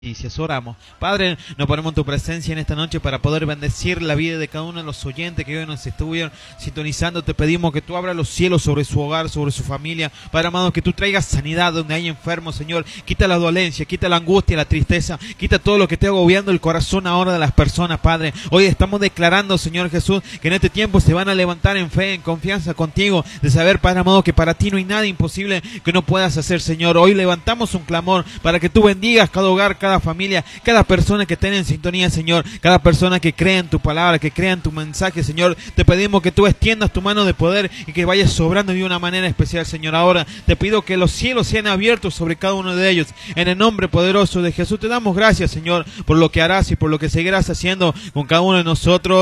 Y si oramos, Padre, nos ponemos en tu presencia en esta noche para poder bendecir la vida de cada uno de los oyentes que hoy nos estuvieron sintonizando. Te pedimos que tú abras los cielos sobre su hogar, sobre su familia. Padre amado, que tú traigas sanidad donde hay enfermos, Señor. Quita la dolencia, quita la angustia, la tristeza, quita todo lo que esté agobiando el corazón ahora de las personas, Padre. Hoy estamos declarando, Señor Jesús, que en este tiempo se van a levantar en fe, en confianza contigo, de saber, Padre amado, que para ti no hay nada imposible que no puedas hacer, Señor. Hoy levantamos un clamor para que tú bendigas cada hogar, cada familia, cada persona que esté en sintonía, Señor, cada persona que crea en tu palabra, que crea en tu mensaje, Señor. Te pedimos que tú extiendas tu mano de poder y que vayas sobrando de una manera especial, Señor. Ahora te pido que los cielos sean abiertos sobre cada uno de ellos. En el nombre poderoso de Jesús te damos gracias, Señor, por lo que harás y por lo que seguirás haciendo con cada uno de nosotros.